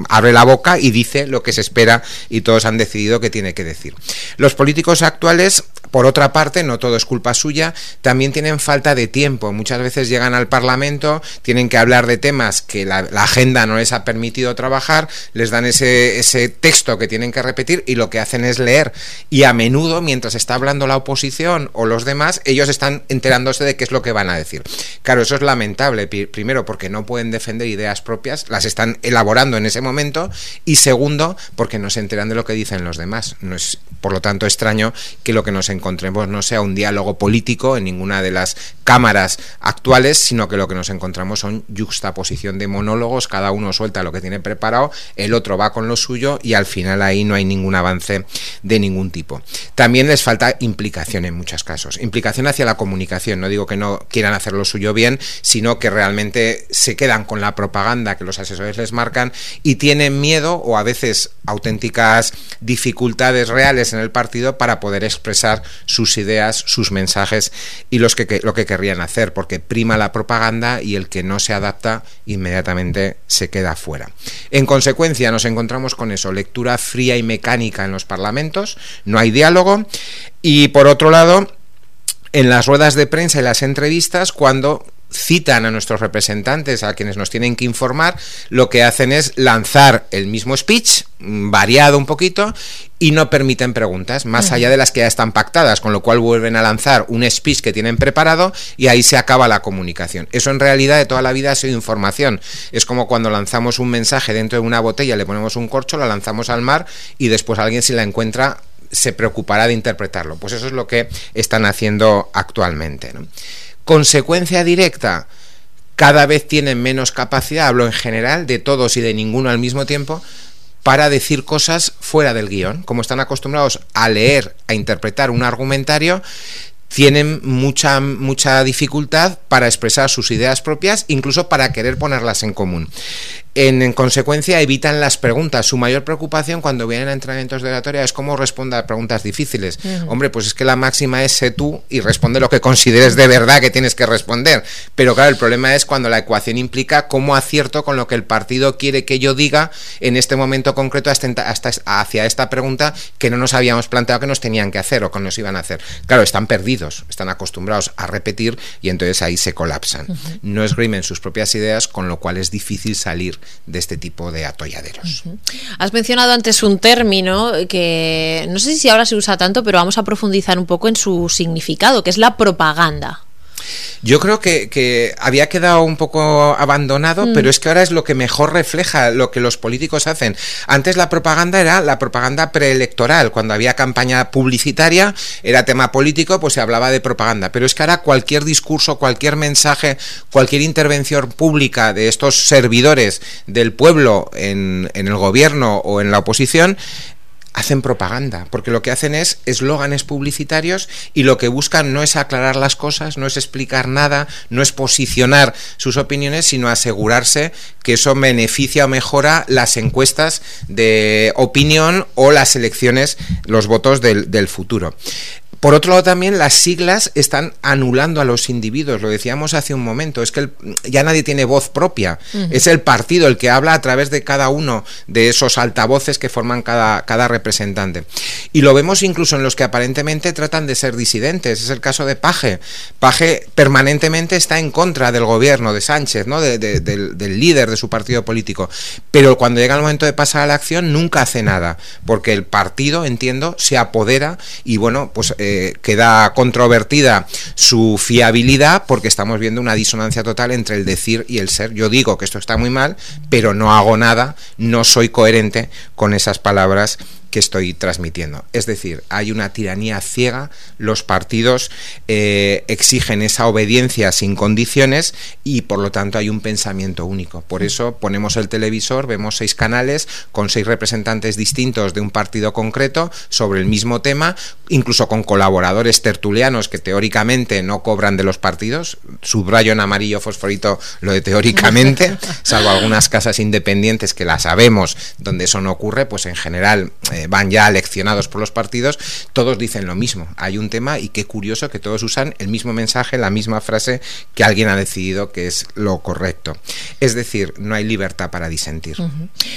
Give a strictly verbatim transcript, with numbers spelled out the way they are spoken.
abre la boca y dice lo que se espera y todos han decidido que tiene que decir. Los políticos actuales, por otra parte, no todo es culpa suya, también tienen falta de tiempo. Muchas veces llegan al Parlamento, tienen que hablar de temas que la, la agenda no les ha permitido trabajar, les dan ese, ese texto que tienen que repetir y lo que hacen es leer. Y a menudo, mientras está hablando la oposición o los demás, ellos están enterándose de qué es lo que van a decir. Claro, eso es lamentable, primero porque no pueden defender ideas propias, las están elaborando en ese momento, y segundo, porque no se enteran de lo que dicen los demás. No es, por lo tanto, extraño que lo que nos encontremos no sea un diálogo político en ninguna de las cámaras actuales, sino que lo que nos encontramos son yuxtaposición de monólogos, cada uno suelta lo que tiene preparado, el otro va con lo suyo y al final ahí no hay ningún avance de ningún tipo. También les falta implicación en muchos casos, implicación hacia la comunicación. No digo que no quieran hacer lo suyo bien, sino que realmente se quedan con la propaganda que los asesores les marcan y tienen miedo o a veces auténticas dificultades reales en el partido para poder expresar sus ideas, sus mensajes y los que, que, lo que querrían hacer, porque prima la propaganda y el que no se adapta inmediatamente se queda fuera. En consecuencia, nos encontramos con eso, lectura fría y mecánica en los parlamentos, no hay diálogo, y por otro lado, en las ruedas de prensa y las entrevistas, cuando citan a nuestros representantes, a quienes nos tienen que informar, lo que hacen es lanzar el mismo speech, variado un poquito, y no permiten preguntas, más allá de las que ya están pactadas, con lo cual vuelven a lanzar un speech que tienen preparado y ahí se acaba la comunicación. Eso en realidad de toda la vida ha sido información. Es como cuando lanzamos un mensaje dentro de una botella, le ponemos un corcho, la lanzamos al mar y después alguien, si la encuentra, se preocupará de interpretarlo. Pues eso es lo que están haciendo actualmente, ¿no? Consecuencia directa, cada vez tienen menos capacidad, hablo en general, de todos y de ninguno al mismo tiempo, para decir cosas fuera del guión. Como están acostumbrados a leer, a interpretar un argumentario, tienen mucha, mucha dificultad para expresar sus ideas propias, incluso para querer ponerlas en común. En, en consecuencia, evitan las preguntas. Su mayor preocupación cuando vienen a entrenamientos de oratoria es cómo responder a preguntas difíciles. Uh-huh. Hombre, pues es que la máxima es sé tú y responde lo que consideres de verdad que tienes que responder. Pero claro, el problema es cuando la ecuación implica cómo acierto con lo que el partido quiere que yo diga en este momento concreto hasta, hasta hacia esta pregunta que no nos habíamos planteado que nos tenían que hacer o que nos iban a hacer. Claro, están perdidos, están acostumbrados a repetir y entonces ahí se colapsan. Uh-huh. No esgrimen sus propias ideas, con lo cual es difícil salir de este tipo de atolladeros. Uh-huh. Has mencionado antes un término que no sé si ahora se usa tanto, pero vamos a profundizar un poco en su significado, que es la propaganda. Yo creo que, que había quedado un poco abandonado, mm. pero es que ahora es lo que mejor refleja lo que los políticos hacen. Antes la propaganda era la propaganda preelectoral, cuando había campaña publicitaria, era tema político, pues se hablaba de propaganda, pero es que ahora cualquier discurso, cualquier mensaje, cualquier intervención pública de estos servidores del pueblo en, en el gobierno o en la oposición, hacen propaganda, porque lo que hacen es eslóganes publicitarios y lo que buscan no es aclarar las cosas, no es explicar nada, no es posicionar sus opiniones, sino asegurarse que eso beneficia o mejora las encuestas de opinión o las elecciones, los votos del, del futuro. Por otro lado, también las siglas están anulando a los individuos, lo decíamos hace un momento, es que el, ya nadie tiene voz propia, uh-huh. es el partido el que habla a través de cada uno de esos altavoces que forman cada, cada representante. Y lo vemos incluso en los que aparentemente tratan de ser disidentes, es el caso de Paje. Paje permanentemente está en contra del gobierno de Sánchez, ¿no? de, de, del, del líder de su partido político, pero cuando llega el momento de pasar a la acción nunca hace nada, porque el partido, entiendo, se apodera y bueno, pues eh, Eh, queda controvertida su fiabilidad porque estamos viendo una disonancia total entre el decir y el ser. Yo digo que esto está muy mal, pero no hago nada, no soy coherente con esas palabras que estoy transmitiendo. Es decir, hay una tiranía ciega, los partidos eh, exigen esa obediencia sin condiciones y por lo tanto hay un pensamiento único. Por eso ponemos el televisor, vemos seis canales con seis representantes distintos de un partido concreto sobre el mismo tema, incluso con colaboradores tertulianos que teóricamente no cobran de los partidos, subrayo en amarillo fosforito lo de teóricamente, salvo algunas casas independientes que la sabemos donde eso no ocurre, pues en general eh, van ya leccionados por los partidos, todos dicen lo mismo. Hay un tema y qué curioso que todos usan el mismo mensaje, la misma frase que alguien ha decidido que es lo correcto. Es decir, no hay libertad para disentir. Uh-huh.